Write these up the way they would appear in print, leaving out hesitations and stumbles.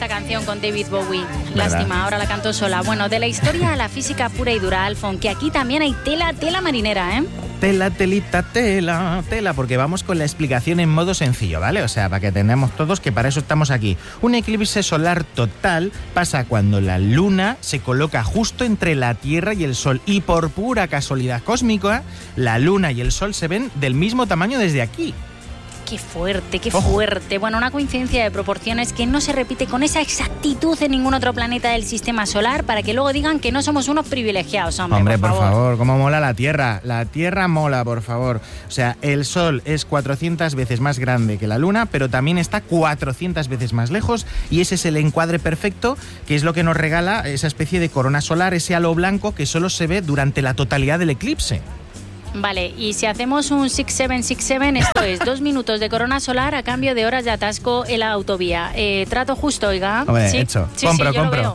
esta canción con David Bowie. ¿Verdad? Lástima, ahora la canto sola. Bueno, de la historia a la física pura y dura, Alfon, que aquí también hay tela marinera, ¿eh? Tela, telita, tela, porque vamos con la explicación en modo sencillo, ¿vale? O sea, para que entendamos todos que para eso estamos aquí. Un eclipse solar total pasa cuando la luna se coloca justo entre la Tierra y el Sol y por pura casualidad cósmica, la luna y el Sol se ven del mismo tamaño desde aquí. Qué fuerte. Bueno, una coincidencia de proporciones que no se repite con esa exactitud en ningún otro planeta del sistema solar para que luego digan que no somos unos privilegiados, Hombre, por favor, cómo mola la Tierra. La Tierra mola, por favor. O sea, el Sol es 400 veces más grande que la Luna, pero también está 400 veces más lejos y ese es el encuadre perfecto, que es lo que nos regala esa especie de corona solar, ese halo blanco que solo se ve durante la totalidad del eclipse. Vale, y si hacemos un 6767, esto es 2 minutos de corona solar a cambio de horas de atasco en la autovía. Trato justo, oiga. Hombre, ¿Sí? hecho. Sí, compro. yo lo veo.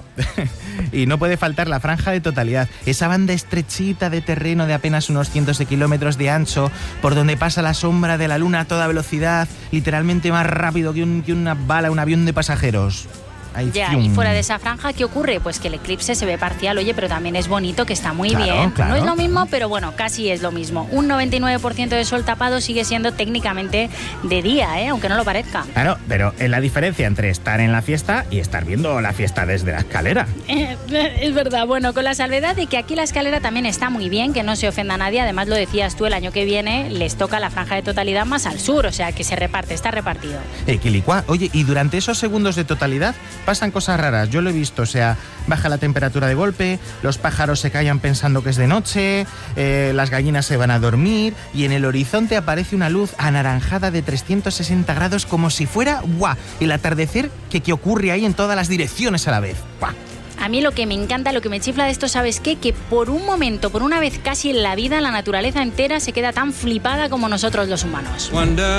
Y no puede faltar la franja de totalidad, esa banda estrechita de terreno de apenas unos cientos de kilómetros de ancho, por donde pasa la sombra de la luna a toda velocidad, literalmente más rápido que una bala, un avión de pasajeros. Ahí, Ya, ¡fium! y fuera de esa franja, ¿qué ocurre? Pues que el eclipse se ve parcial, oye, pero también es bonito, que está muy Claro, bien. claro. No es lo mismo, pero bueno, casi es lo mismo. Un 99% de sol tapado sigue siendo técnicamente de día, aunque no lo parezca. Claro, pero es la diferencia entre estar en la fiesta y estar viendo la fiesta desde la escalera. Es verdad, bueno, con la salvedad de que aquí la escalera también está muy bien, que no se ofenda a nadie. Además, lo decías tú, el año que viene les toca la franja de totalidad más al sur, o sea que se reparte, está repartido. Quilicua. Oye, y durante esos segundos de totalidad pasan cosas raras. Yo lo he visto, o sea, baja la temperatura de golpe, los pájaros se callan pensando que es de noche, las gallinas se van a dormir y en el horizonte aparece una luz anaranjada de 360 grados como si fuera, ¡guau!, el atardecer que ocurre ahí en todas las direcciones a la vez. ¡Guau! A mí lo que me encanta, lo que me chifla de esto, ¿sabes qué? Que por un momento, por una vez casi en la vida, la naturaleza entera se queda tan flipada como nosotros los humanos.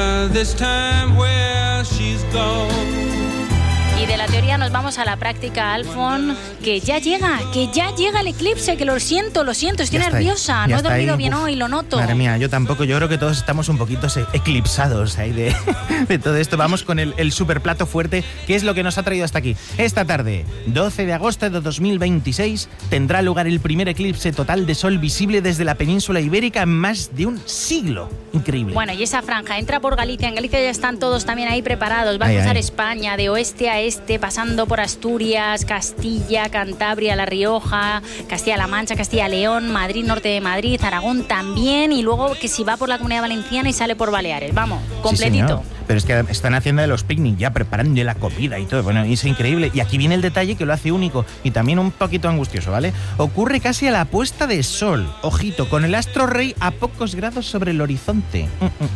Y de la teoría nos vamos a la práctica, Alfon, que ya llega el eclipse, que lo siento, estoy nerviosa, no he dormido bien hoy, lo noto. Madre mía, yo tampoco, yo creo que todos estamos un poquito eclipsados ahí de todo esto. Vamos con el super plato fuerte, que es lo que nos ha traído hasta aquí. Esta tarde, 12 de agosto de 2026, tendrá lugar el primer eclipse total de sol visible desde la península ibérica en más de un siglo. Increíble. Bueno, y esa franja entra por Galicia, en Galicia ya están todos también ahí preparados, va a cruzar España de oeste a este, pasando por Asturias, Castilla, Cantabria, La Rioja, Castilla-La Mancha, Castilla-León, Madrid, norte de Madrid, Aragón también, y luego que si va por la Comunidad Valenciana y sale por Baleares, vamos, completito. Sí, pero es que están haciendo de los picnic ya, preparando la comida y todo, bueno, y es increíble. Y aquí viene el detalle que lo hace único y también un poquito angustioso, ¿vale? Ocurre casi a la puesta de sol, ojito, con el astro rey a pocos grados sobre el horizonte.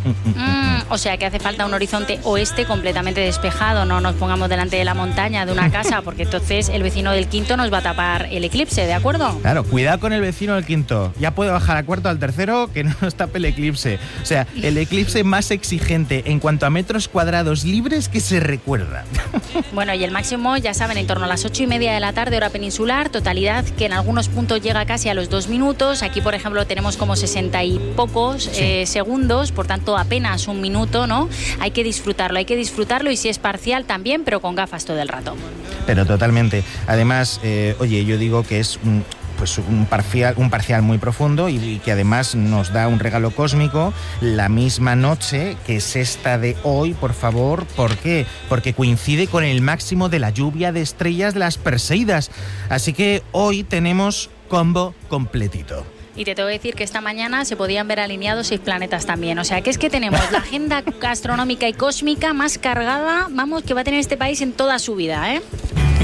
O sea que hace falta un horizonte oeste completamente despejado, no nos pongamos delante de la montaña de una casa, porque entonces el vecino del quinto nos va a tapar el eclipse, ¿de acuerdo? Claro, cuidado con el vecino del quinto, ya puede bajar a cuarto al tercero que no nos tape el eclipse. O sea, el eclipse más exigente en cuanto a metros cuadrados libres que se recuerda. Bueno, y el máximo, ya saben, en torno a las 8:30 de la tarde, hora peninsular, totalidad que en algunos puntos llega casi a los 2 minutos. Aquí, por ejemplo, tenemos como 60 y pocos segundos, por tanto, apenas un minuto, ¿no? Hay que disfrutarlo y si es parcial también, pero con gafas todo el rato. Pero totalmente. Además, oye, yo digo que es un parcial muy profundo y que además nos da un regalo cósmico la misma noche que es esta de hoy, por favor. ¿Por qué? Porque coincide con el máximo de la lluvia de estrellas de las Perseidas. Así que hoy tenemos combo completito. Y te tengo que decir que esta mañana se podían ver alineados 6 planetas también. O sea, que es que tenemos la agenda astronómica y cósmica más cargada, vamos, que va a tener este país en toda su vida, ¿eh?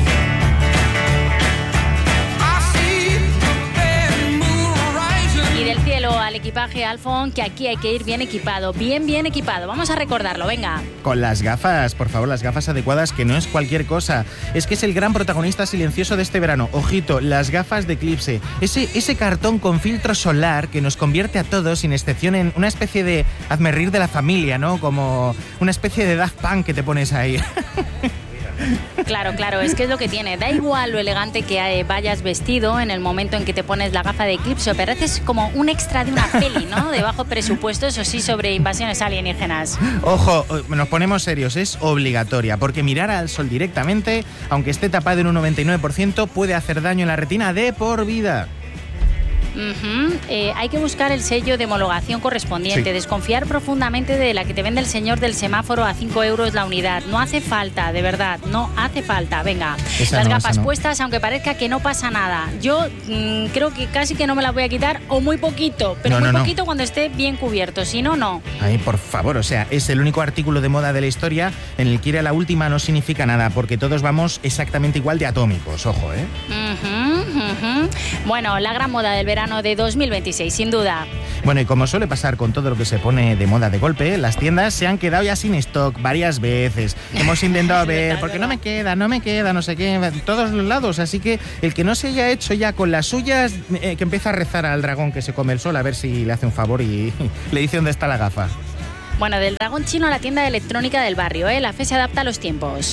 Y del cielo al equipaje, Alfon, que aquí hay que ir bien equipado, bien equipado. Vamos a recordarlo, venga. Con las gafas, por favor, las gafas adecuadas, que no es cualquier cosa. Es que es el gran protagonista silencioso de este verano. Ojito, las gafas de eclipse. Ese cartón con filtro solar que nos convierte a todos, sin excepción, en una especie de hazme reír de la familia, ¿no? Como una especie de Daft Punk que te pones ahí. Claro, es que es lo que tiene. Da igual lo elegante que vayas vestido en el momento en que te pones la gafa de eclipse, pero pareces como un extra de una peli, ¿no? De bajo presupuesto, eso sí, sobre invasiones alienígenas. Ojo, nos ponemos serios, es obligatoria, porque mirar al sol directamente, aunque esté tapado en un 99%, puede hacer daño en la retina de por vida. Hay que buscar el sello de homologación correspondiente, desconfiar profundamente de la que te vende el señor del semáforo a 5 euros la unidad. No hace falta, de verdad, no hace falta. Venga, las gafas puestas, aunque parezca que no pasa nada. Yo creo que casi que no me las voy a quitar, o muy poquito, pero muy poquito cuando esté bien cubierto, si no, no. Ay, por favor, o sea, es el único artículo de moda de la historia en el que ir a la última no significa nada, porque todos vamos exactamente igual de atómicos, ojo, ¿eh? Bueno, la gran moda del verano de 2026, sin duda. Bueno, y como suele pasar con todo lo que se pone de moda de golpe, las tiendas se han quedado ya sin stock varias veces. Hemos intentado ver, porque no me queda, no sé qué, en todos los lados. Así que el que no se haya hecho ya con las suyas, que empieza a rezar al dragón que se come el sol, a ver si le hace un favor y le dice dónde está la gafa. Bueno, del dragón chino a la tienda de electrónica del barrio, ¿eh? La fe se adapta a los tiempos.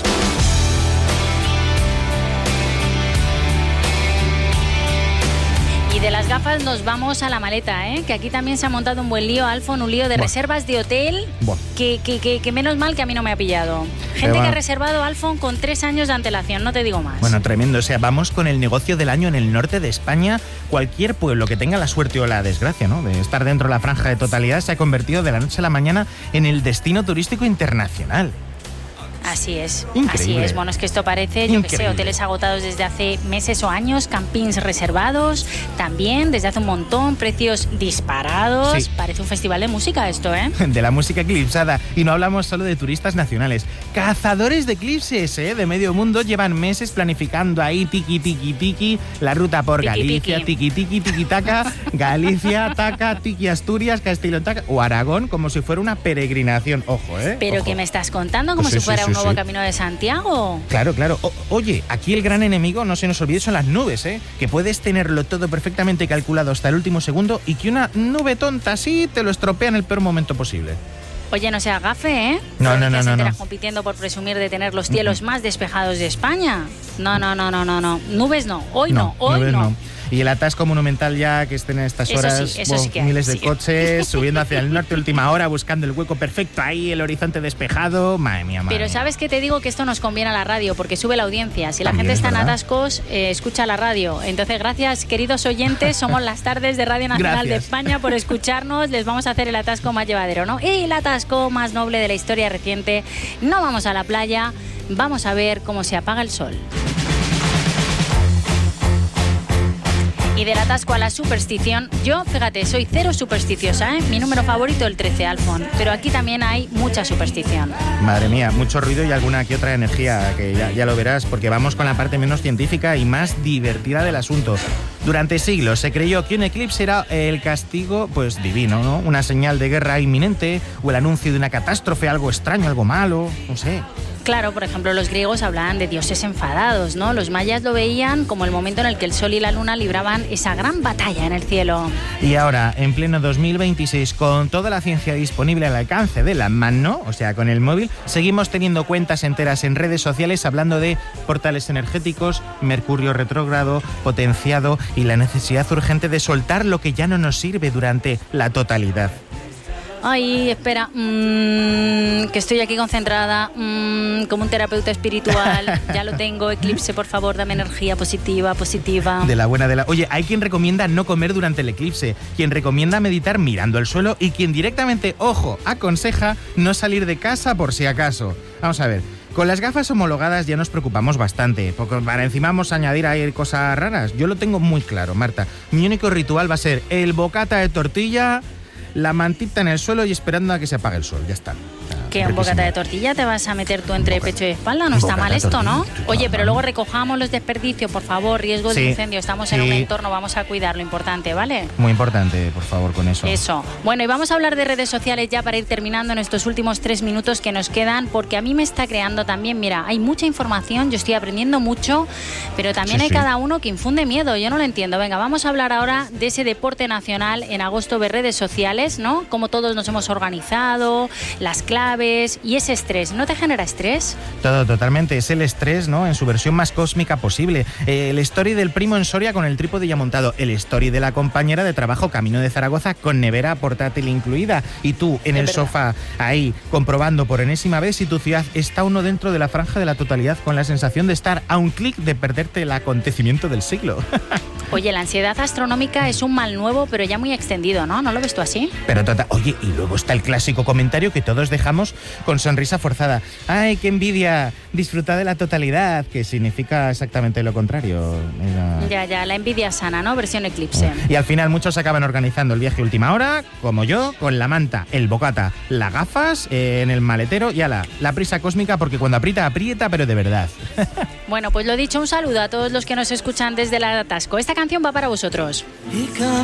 Y de las gafas nos vamos a la maleta, ¿eh? Que aquí también se ha montado un buen lío, Alfon, un lío de reservas de hotel que menos mal que a mí no me ha pillado. Gente que ha reservado, Alfon, con 3 años de antelación, no te digo más. Bueno, tremendo, o sea, vamos con el negocio del año en el norte de España. Cualquier pueblo que tenga la suerte o la desgracia, ¿no?, de estar dentro de la franja de totalidad se ha convertido de la noche a la mañana en el destino turístico internacional. Así es, increíble. Así es. Bueno, es que esto parece, yo que sé, hoteles agotados desde hace meses o años, campings reservados también desde hace un montón, precios disparados. Sí. Parece un festival de música esto, ¿eh? De la música eclipsada. Y no hablamos solo de turistas nacionales. Cazadores de eclipses, ¿eh?, de medio mundo llevan meses planificando ahí tiki, la ruta por Galicia, tiki, taca, Galicia, taca, tiki, Asturias, Castilla, taca, o Aragón, como si fuera una peregrinación. Ojo, ¿eh? Pero ojo. ¿Qué me estás contando? Como si fuera un nuevo camino de Santiago. Claro. Oye, aquí el gran enemigo, no se nos olvide, son las nubes, ¿eh? Que puedes tenerlo todo perfectamente calculado hasta el último segundo y que una nube tonta así te lo estropea en el peor momento posible. Oye, no seas gafe, ¿eh? No. Compitiendo por presumir de tener los cielos más despejados de España. No. Nubes no. Hoy no. Y el atasco monumental ya que estén en estas horas, eso sí que miles de coches subiendo hacia el norte, última hora, buscando el hueco perfecto ahí, el horizonte despejado. Madre mía. Pero ¿sabes qué te digo? Que esto nos conviene a la radio, porque sube la audiencia. Si la gente está en atascos, escucha la radio. Entonces, gracias, queridos oyentes, somos las tardes de Radio Nacional de España por escucharnos. Les vamos a hacer el atasco más llevadero, ¿no? Y el atasco más noble de la historia reciente. No vamos a la playa, vamos a ver cómo se apaga el sol. Y del atasco a la superstición, yo, fíjate, soy cero supersticiosa, ¿eh? Mi número favorito, el 13, Alfon. Pero aquí también hay mucha superstición. Madre mía, mucho ruido y alguna que otra energía, que ya lo verás, porque vamos con la parte menos científica y más divertida del asunto. Durante siglos se creyó que un eclipse era el castigo, pues divino, ¿no? Una señal de guerra inminente o el anuncio de una catástrofe, algo extraño, algo malo, no sé. Claro, por ejemplo, los griegos hablaban de dioses enfadados, ¿no? Los mayas lo veían como el momento en el que el sol y la luna libraban esa gran batalla en el cielo. Y ahora, en pleno 2026, con toda la ciencia disponible al alcance de la mano, o sea, con el móvil, seguimos teniendo cuentas enteras en redes sociales hablando de portales energéticos, Mercurio retrógrado, potenciado y la necesidad urgente de soltar lo que ya no nos sirve durante la totalidad. Ay, espera, que estoy aquí concentrada, como un terapeuta espiritual. Ya lo tengo, eclipse, por favor, dame energía positiva. De la buena. Oye, hay quien recomienda no comer durante el eclipse, quien recomienda meditar mirando el suelo y quien directamente, ojo, aconseja no salir de casa por si acaso. Vamos a ver. Con las gafas homologadas ya nos preocupamos bastante, porque para encima vamos a añadir ahí cosas raras. Yo lo tengo muy claro, Marta. Mi único ritual va a ser el bocata de tortilla, la mantita en el suelo y esperando a que se apague el sol. Ya está. ¿Qué, un bocata de tortilla te vas a meter tú entre pecho y espalda? No está mal esto, ¿no? Oye, pero luego recojamos los desperdicios, por favor, riesgo de incendio. Estamos en un entorno, vamos a cuidar lo importante, ¿vale? Muy importante, por favor, con eso. Eso. Bueno, y vamos a hablar de redes sociales ya para ir terminando en estos últimos 3 minutos que nos quedan, porque a mí me está creando también, mira, hay mucha información, yo estoy aprendiendo mucho, pero también hay cada uno que infunde miedo, yo no lo entiendo. Venga, vamos a hablar ahora de ese deporte nacional en agosto de redes sociales, ¿no? Cómo todos nos hemos organizado, las claves, naves y ese estrés, ¿no te genera estrés? Todo, totalmente. Es el estrés, ¿no? En su versión más cósmica posible. El story del primo en Soria con el trípode ya montado. El story de la compañera de trabajo camino de Zaragoza con nevera portátil incluida. Y tú en el sofá, ahí, comprobando por enésima vez si tu ciudad está o no dentro de la franja de la totalidad, con la sensación de estar a un clic de perderte el acontecimiento del siglo. Oye, la ansiedad astronómica es un mal nuevo, pero ya muy extendido, ¿no? ¿No lo ves tú así? Pero oye, y luego está el clásico comentario que todos dejamos con sonrisa forzada. ¡Ay, qué envidia! Disfruta de la totalidad, que significa exactamente lo contrario. Ya, la envidia sana, ¿no? Versión eclipse. Y al final muchos acaban organizando el viaje última hora, como yo, con la manta, el bocata, las gafas en el maletero y la prisa cósmica, porque cuando aprieta, aprieta, pero de verdad. Bueno, pues lo dicho, un saludo a todos los que nos escuchan desde el atasco. Esta canción va para vosotros.